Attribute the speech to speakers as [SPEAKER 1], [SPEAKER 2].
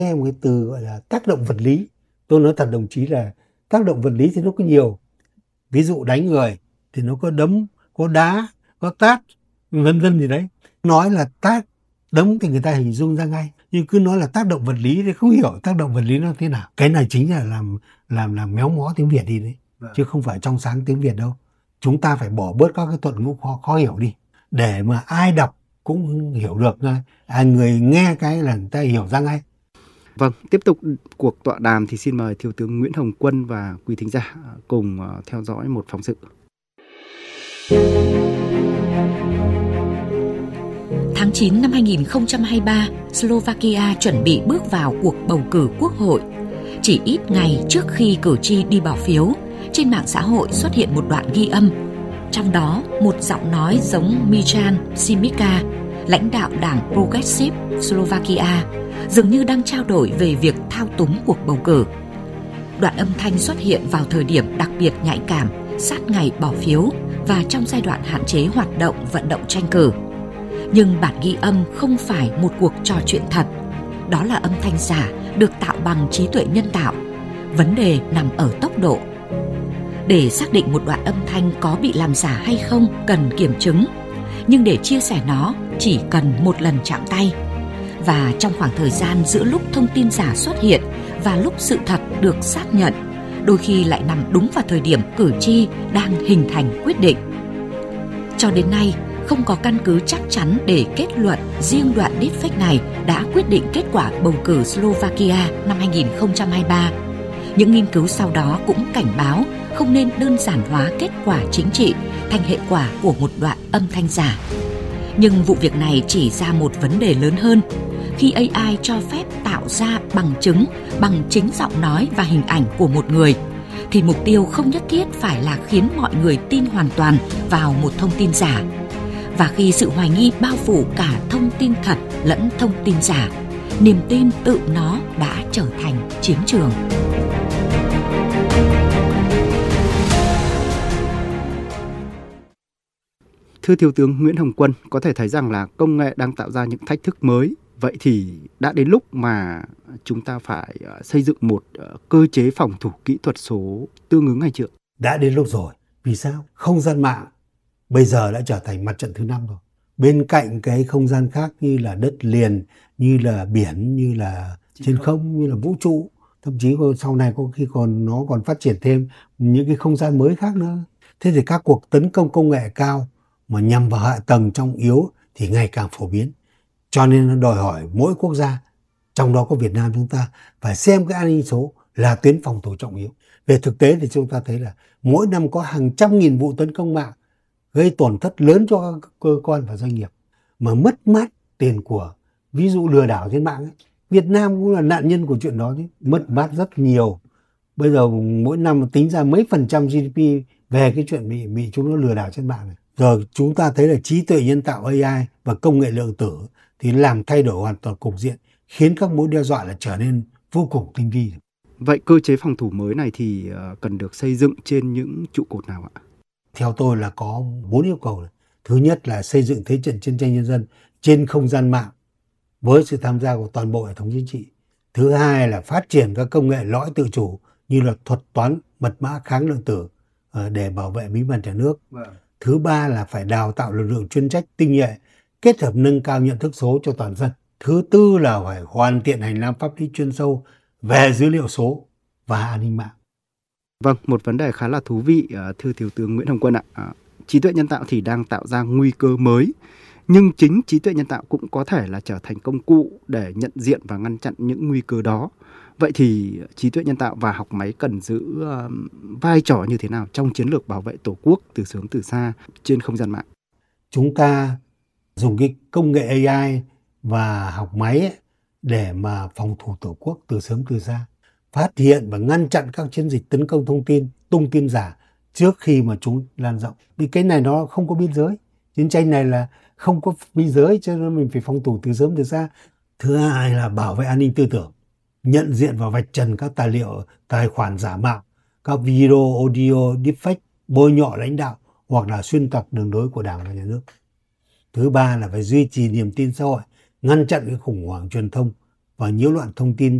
[SPEAKER 1] Nghe một cái từ gọi là tác động vật lý. Tôi nói thật đồng chí là tác động vật lý thì nó có nhiều. Ví dụ đánh người thì nó có đấm, có đá, có tát, vân vân gì đấy. Nói là tát, đấm thì người ta hình dung ra ngay. Nhưng cứ nói là tác động vật lý thì không hiểu tác động vật lý nó thế nào. Cái này chính là làm méo mó tiếng Việt đi đấy. Chứ không phải trong sáng tiếng Việt đâu. Chúng ta phải bỏ bớt các cái thuật ngữ khó hiểu đi. Để mà ai đọc cũng hiểu được ngay. Người nghe cái là người ta hiểu ra ngay.
[SPEAKER 2] Vâng, tiếp tục cuộc tọa đàm thì xin mời Thiếu tướng Nguyễn Hồng Quân và quý thính giả cùng theo dõi một phóng sự.
[SPEAKER 3] Tháng 9 năm 2023, Slovakia chuẩn bị bước vào cuộc bầu cử quốc hội. Chỉ ít ngày trước khi cử tri đi bỏ phiếu, trên mạng xã hội xuất hiện một đoạn ghi âm. Trong đó, một giọng nói giống Michan Simica, lãnh đạo đảng Progressive Slovakia, dường như đang trao đổi về việc thao túng cuộc bầu cử. Đoạn âm thanh xuất hiện vào thời điểm đặc biệt nhạy cảm, sát ngày bỏ phiếu và trong giai đoạn hạn chế hoạt động vận động tranh cử. Nhưng bản ghi âm không phải một cuộc trò chuyện thật. Đó là âm thanh giả được tạo bằng trí tuệ nhân tạo. Vấn đề nằm ở tốc độ. Để xác định một đoạn âm thanh có bị làm giả hay không cần kiểm chứng. Nhưng để chia sẻ nó chỉ cần một lần chạm tay. Và trong khoảng thời gian giữa lúc thông tin giả xuất hiện và lúc sự thật được xác nhận, đôi khi lại nằm đúng vào thời điểm cử tri đang hình thành quyết định. Cho đến nay, không có căn cứ chắc chắn để kết luận riêng đoạn deepfake này đã quyết định kết quả bầu cử Slovakia năm 2023. Những nghiên cứu sau đó cũng cảnh báo không nên đơn giản hóa kết quả chính trị thành hệ quả của một đoạn âm thanh giả. Nhưng vụ việc này chỉ ra một vấn đề lớn hơn. Khi AI cho phép tạo ra bằng chứng bằng chính giọng nói và hình ảnh của một người, thì mục tiêu không nhất thiết phải là khiến mọi người tin hoàn toàn vào một thông tin giả. Và khi sự hoài nghi bao phủ cả thông tin thật lẫn thông tin giả, niềm tin tự nó đã trở thành chiến trường.
[SPEAKER 2] Thưa Thiếu tướng Nguyễn Hồng Quân, có thể thấy rằng là công nghệ đang tạo ra những thách thức mới. Vậy thì đã đến lúc mà chúng ta phải xây dựng một cơ chế phòng thủ kỹ thuật số tương ứng hay chưa?
[SPEAKER 1] Đã đến lúc rồi. Vì sao? Không gian mạng bây giờ đã trở thành mặt trận thứ 5 rồi. Bên cạnh cái không gian khác như là đất liền, như là biển, như là trên không, như là vũ trụ. Thậm chí sau này có khi nó còn phát triển thêm những cái không gian mới khác nữa. Thế thì các cuộc tấn công công nghệ cao mà nhằm vào hạ tầng trọng yếu thì ngày càng phổ biến. Cho nên nó đòi hỏi mỗi quốc gia, trong đó có Việt Nam chúng ta, phải xem cái an ninh số là tuyến phòng thủ trọng yếu. Về thực tế thì chúng ta thấy là mỗi năm có hàng trăm nghìn vụ tấn công mạng gây tổn thất lớn cho các cơ quan và doanh nghiệp, mà mất mát tiền của, ví dụ lừa đảo trên mạng ấy. Việt Nam cũng là nạn nhân của chuyện đó chứ, mất mát rất nhiều. Bây giờ mỗi năm tính ra mấy % GDP về cái chuyện bị chúng nó lừa đảo trên mạng này. Rồi chúng ta thấy là trí tuệ nhân tạo AI và công nghệ lượng tử thì làm thay đổi hoàn toàn cục diện, khiến các mối đe dọa là trở nên vô cùng tinh vi.
[SPEAKER 2] Vậy cơ chế phòng thủ mới này thì cần được xây dựng trên những trụ cột nào ạ?
[SPEAKER 1] Theo tôi là có 4 yêu cầu. Thứ nhất là xây dựng thế trận chiến tranh nhân dân trên không gian mạng với sự tham gia của toàn bộ hệ thống chính trị. Thứ hai là phát triển các công nghệ lõi tự chủ như là thuật toán mật mã kháng lượng tử để bảo vệ bí mật nhà nước. Thứ ba là phải đào tạo lực lượng chuyên trách tinh nhuệ, kết hợp nâng cao nhận thức số cho toàn dân. Thứ tư là phải hoàn thiện hành lang pháp lý chuyên sâu về dữ liệu số và an ninh mạng.
[SPEAKER 2] Vâng, một vấn đề khá là thú vị, thưa Thiếu tướng Nguyễn Hồng Quân ạ. Trí tuệ nhân tạo thì đang tạo ra nguy cơ mới, nhưng chính trí tuệ nhân tạo cũng có thể là trở thành công cụ để nhận diện và ngăn chặn những nguy cơ đó. Vậy thì trí tuệ nhân tạo và học máy cần giữ vai trò như thế nào trong chiến lược bảo vệ Tổ quốc từ sớm từ xa trên không gian mạng?
[SPEAKER 1] Chúng ta dùng cái công nghệ AI và học máy để mà phòng thủ Tổ quốc từ sớm từ xa, phát hiện và ngăn chặn các chiến dịch tấn công thông tin, tung tin giả trước khi mà chúng lan rộng. Vì cái này nó không có biên giới. Chiến tranh này là không có biên giới, cho nên mình phải phòng thủ từ sớm từ xa. Thứ hai là bảo vệ an ninh tư tưởng, nhận diện và vạch trần các tài liệu, tài khoản giả mạo, các video, audio, deepfake, bôi nhọ lãnh đạo hoặc là xuyên tạc đường lối của Đảng và Nhà nước. Thứ ba là phải duy trì niềm tin xã hội, ngăn chặn cái khủng hoảng truyền thông và nhiễu loạn thông tin